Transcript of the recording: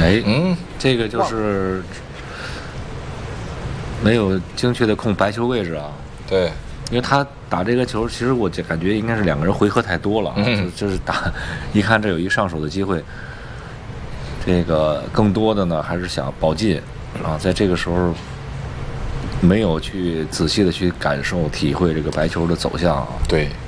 哎，这个就是没有精确的控白球位置啊。 对， 因为他打这个球，其实我感觉应该是两个人回合太多了，就是打，一看这有一上手的机会，这个更多的呢还是想保进啊，在这个时候没有去仔细的去感受体会这个白球的走向啊。 对。